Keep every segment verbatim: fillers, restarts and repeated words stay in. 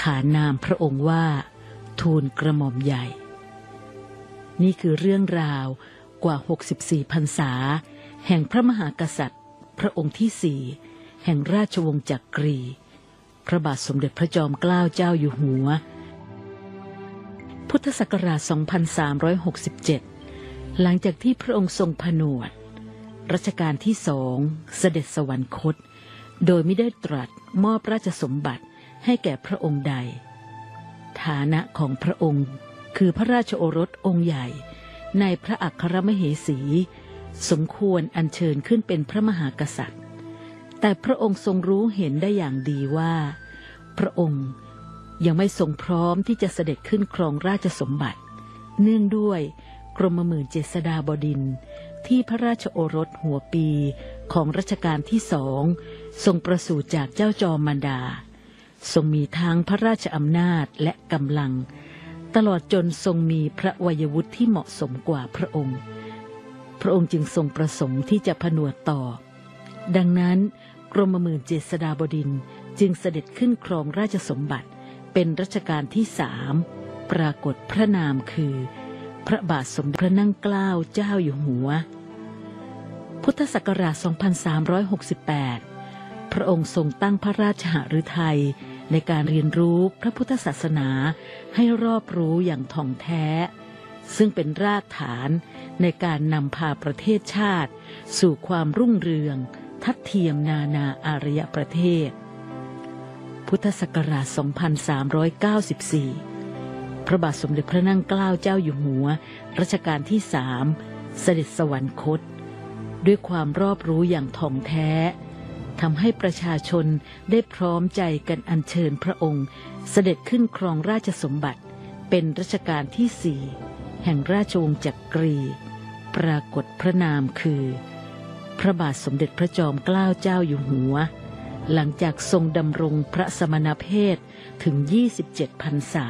ขานนามพระองค์ว่าทูลกระหม่อมใหญ่นี่คือเรื่องราวกว่าหกสิบสี่พรรษาแห่งพระมหากษัตริย์พระองค์ที่สี่แห่งราชวงศ์จักรีพระบาทสมเด็จพระจอมเกล้าเจ้าอยู่หัวพุทธศักราชสองพันสามร้อยหกสิบเจ็ดหลังจากที่พระองค์ทรงผนวดรัชกาลที่สองเสด็จสวรรคตโดยไม่ได้ตรัสมอบราชสมบัติให้แก่พระองค์ใดฐานะของพระองค์คือพระราชโอรสองค์ใหญ่ในพระอัครมเหสีสมควรอัญเชิญขึ้นเป็นพระมหากษัตริย์แต่พระองค์ทรงรู้เห็นได้อย่างดีว่าพระองค์ยังไม่ทรงพร้อมที่จะเสด็จขึ้นครองราชสมบัติเนื่องด้วยกรมหมื่นเจษฎาบดินทร์ที่พระราชโอรสหัวปีของรัชกาลที่สองทรงประสูติจากเจ้าจอมมารดาทรงมีทั้งพระราชอำนาจและกำลังตลอดจนทรงมีพระวัยวุฒิที่เหมาะสมกว่าพระองค์พระองค์จึงทรงประสงค์ที่จะผนวดต่อดังนั้นกรมหมื่นเจษฎาบดินทร์จึงเสด็จขึ้นครองราชสมบัติเป็นรัชกาลที่สามปรากฏพระนามคือพระบาทสมเด็จพระนั่งเกล้าเจ้าอยู่หัวพุทธศักราชสองพันสามร้อยหกสิบแปดพระองค์ทรงตั้งพระราชหฤทัยในการเรียนรู้พระพุทธศาสนาให้รอบรู้อย่างถ่องแท้ซึ่งเป็นรากฐานในการนำพาประเทศชาติสู่ความรุ่งเรืองทัดเทียมนานาอารยประเทศพุทธศักราชสองพันสามร้อยเก้าสิบสี่พระบาทสมเด็จพระนั่งเกล้าเจ้าอยู่หัวรัชกาลที่สามเสด็จสวรรคตด้วยความรอบรู้อย่างถ่องแท้ทำให้ประชาชนได้พร้อมใจกันอัญเชิญพระองค์เสด็จขึ้นครองราชสมบัติเป็นรัชกาลที่สี่แห่งราชวงศ์จักรีปรากฏพระนามคือพระบาทสมเด็จพระจอมเกล้าเจ้าอยู่หัวหลังจากทรงดำรงพระสมณเพศถึงยี่สิบเจ็ดพรรษา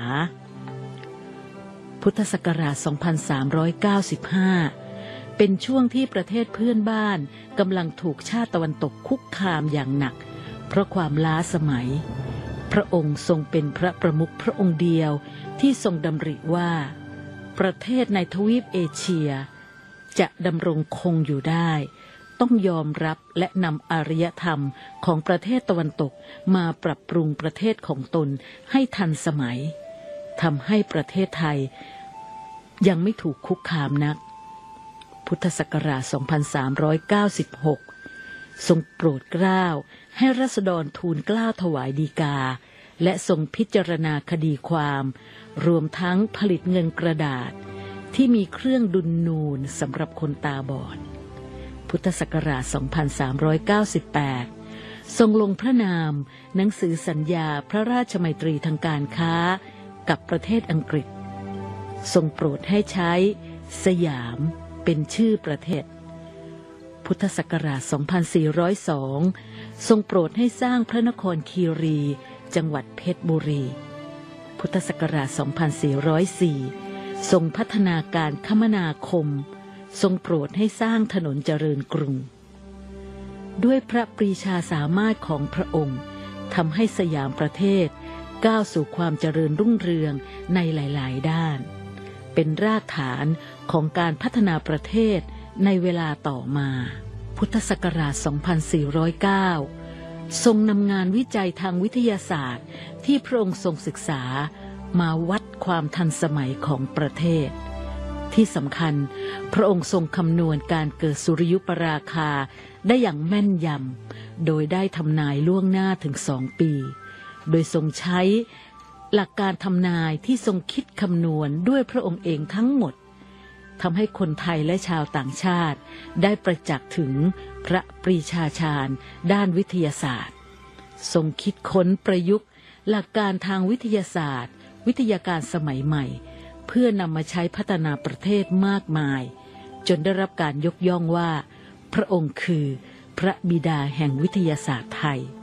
พุทธศักราชสองพันสามร้อยเก้าสิบห้าเป็นช่วงที่ประเทศเพื่อนบ้านกำลังถูกชาติตะวันตกคุกคามอย่างหนักเพราะความล้าสมัยพระองค์ทรงเป็นพระประมุขพระองค์เดียวที่ทรงดำริว่าประเทศในทวีปเอเชียจะดำรงคงอยู่ได้ต้องยอมรับและนำอารยธรรมของประเทศตะวันตกมาปรับปรุงประเทศของตนให้ทันสมัยทำให้ประเทศไทยยังไม่ถูกคุกคามนักพุทธศักราชสองพันสามร้อยเก้าสิบหกทรงโปรดเกล้าให้ราษฎรทูลเกล้าถวายฎีกาและทรงพิจารณาคดีความรวมทั้งผลิตเงินกระดาษที่มีเครื่องดุลนูนสำหรับคนตาบอดพุทธศักราชสองพันสามร้อยเก้าสิบแปดทรงลงพระนามหนังสือสัญญาพระราชมัยตรีทางการค้ากับประเทศอังกฤษทรงโปรดให้ใช้สยามเป็นชื่อประเทศพุทธศักราชสองพันสี่ร้อยสองทรงโปรดให้สร้างพระนครคีรีจังหวัดเพชรบุรีพุทธศักราชสองพันสี่ร้อยสี่ทรงพัฒนาการคมนาคมทรงโปรดให้สร้างถนนเจริญกรุงด้วยพระปรีชาสามารถของพระองค์ทำให้สยามประเทศก้าวสู่ความเจริญรุ่งเรืองในหลายๆด้านเป็นรากฐานของการพัฒนาประเทศในเวลาต่อมาพุทธศักราชสองพันสี่ร้อยเก้าทรงนำงานวิจัยทางวิทยาศาสตร์ที่พระองค์ทรงศึกษามาวัดความทันสมัยของประเทศที่สำคัญพระองค์ทรงคำนวณการเกิดสุริยุปราคาได้อย่างแม่นยำโดยได้ทำนายล่วงหน้าถึงสองปีโดยทรงใช้หลักการทำนายที่ทรงคิดคำนวณด้วยพระองค์เองทั้งหมดทำให้คนไทยและชาวต่างชาติได้ประจักษ์ถึงพระปรีชาญาณด้านวิทยาศาสตร์ทรงคิดค้นประยุกต์หลักการทางวิทยาศาสตร์วิทยาการสมัยใหม่เพื่อนำมาใช้พัฒนาประเทศมากมายจนได้รับการยกย่องว่าพระองค์คือพระบิดาแห่งวิทยาศาสตร์ไทย